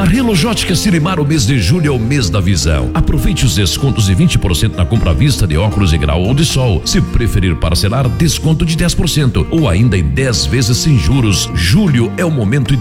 Na Relogótica Sirimar, o mês de julho é o mês da visão. Aproveite os descontos de 20% na compra à vista de óculos de grau ou de sol. Se preferir parcelar, desconto de 10% ou ainda em 10 vezes sem juros. Julho é o momento